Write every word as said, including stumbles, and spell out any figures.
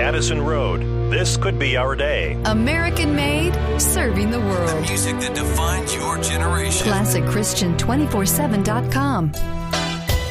Addison Road. This could be our day. American made, serving the world. The music that defines your generation. Classic Christian two forty-seven dot com.